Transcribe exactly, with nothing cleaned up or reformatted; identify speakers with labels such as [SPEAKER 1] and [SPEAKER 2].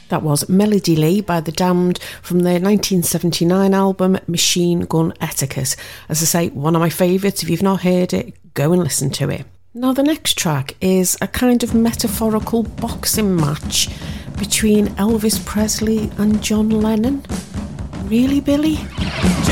[SPEAKER 1] That was Melody Lee by The Damned from their nineteen seventy-nine album Machine Gun Etiquette. As I say, one of my favourites. If you've not heard it, go and listen to it. Now the next track is a kind of metaphorical boxing match between Elvis Presley and John Lennon. Really, Billy?